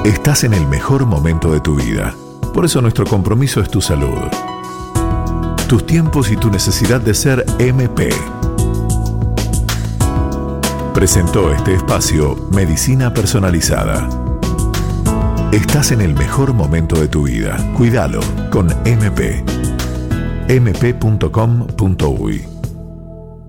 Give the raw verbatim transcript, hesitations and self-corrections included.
Estás en el mejor momento de tu vida. Por eso nuestro compromiso es tu salud. Tus tiempos y tu necesidad de ser M P. Presentó este espacio Medicina Personalizada. Estás en el mejor momento de tu vida. Cuídalo con M P. m p punto com punto u y